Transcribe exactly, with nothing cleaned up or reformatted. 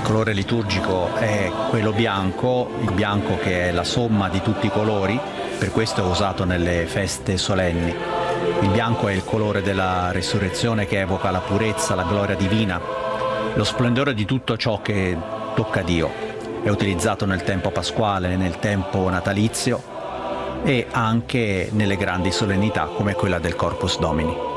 Il colore liturgico è quello bianco, il bianco che è la somma di tutti i colori, per questo è usato nelle feste solenni. Il bianco è il colore della resurrezione che evoca la purezza, la gloria divina, lo splendore di tutto ciò che tocca Dio. È utilizzato nel tempo pasquale, nel tempo natalizio e anche nelle grandi solennità come quella del Corpus Domini.